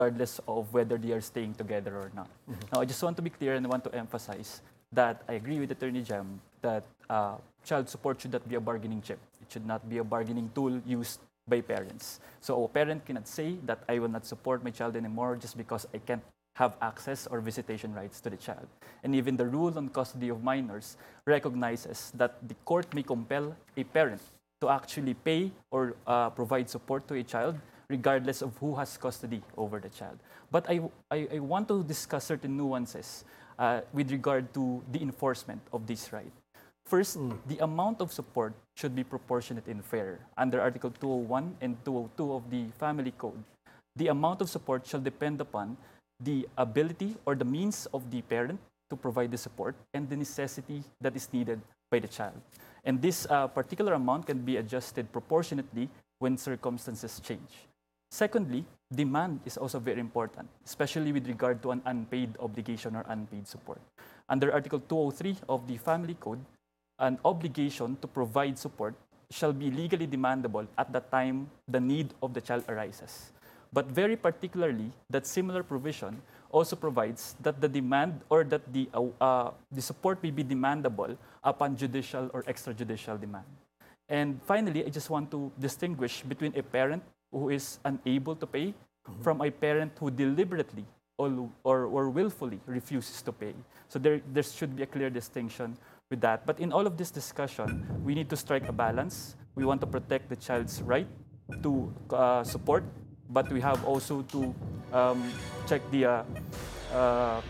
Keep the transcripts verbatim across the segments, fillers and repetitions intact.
regardless of whether they are staying together or not. Mm-hmm. Now, I just want to be clear and I want to emphasize that I agree with Attorney Jem that uh, child support should not be a bargaining chip. It should not be a bargaining tool used by parents. So a parent cannot say that I will not support my child anymore just because I can't have access or visitation rights to the child. And even the rule on custody of minors recognizes that the court may compel a parent to actually pay or uh, provide support to a child regardless of who has custody over the child. But I, I, I want to discuss certain nuances uh, with regard to the enforcement of this right. First, mm. the amount of support should be proportionate and fair. Under Article two oh one and two oh two of the Family Code, the amount of support shall depend upon the ability or the means of the parent to provide the support and the necessity that is needed by the child. And this uh, particular amount can be adjusted proportionately when circumstances change. Secondly, demand is also very important, especially with regard to an unpaid obligation or unpaid support. Under Article two oh three of the Family Code, an obligation to provide support shall be legally demandable at the time the need of the child arises. But very particularly, that similar provision also provides that the demand or that the, uh, uh, the support may be demandable upon judicial or extrajudicial demand. And finally, I just want to distinguish between a parent who is unable to pay mm-hmm. from a parent who deliberately or, or, or willfully refuses to pay. So there, there should be a clear distinction with that. But in all of this discussion, we need to strike a balance. We want to protect the child's right to uh, support, but we have also to um, check the uh, uh,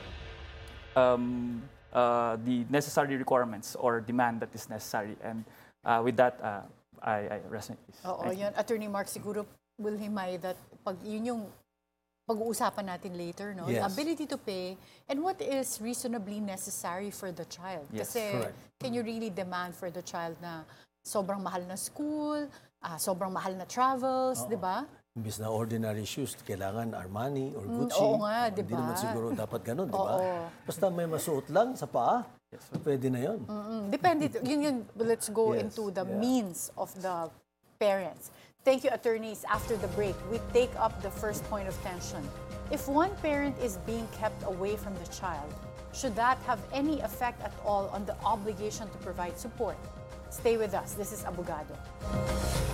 um, uh, the necessary requirements or demand that is necessary. And uh, with that, uh, I, I rest my case. Oo, yun. Attorney Mark, siguro will himay that pag yun yung pag-uusapan natin later, no? Yes. The ability to pay and what is reasonably necessary for the child. Yes, Kasi correct. can you really demand for the child na sobrang mahal na school, uh, sobrang mahal na travels, di ba? Imbis na ordinary shoes, kailangan Armani or Gucci. Mm, oo nga, Hindi diba? naman siguro dapat ganun, di ba? Oo. Basta may masuot lang sa paa, Yes, pwede na yun. Mm-mm. Depende. Yun yun. Let's go Yes, into the yeah. means of the parents. Thank you, attorneys. After the break, we take up the first point of tension. If one parent is being kept away from the child, should that have any effect at all on the obligation to provide support? Stay with us. This is Abogado.